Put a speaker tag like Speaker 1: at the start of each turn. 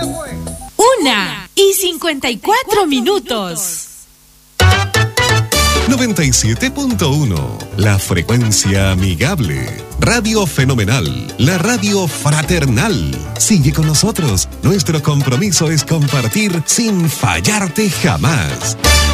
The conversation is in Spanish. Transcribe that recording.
Speaker 1: 1:54.
Speaker 2: 97.1, la frecuencia amigable. Radio Fenomenal, la radio fraternal. Sigue con nosotros. Nuestro compromiso es compartir sin fallarte jamás.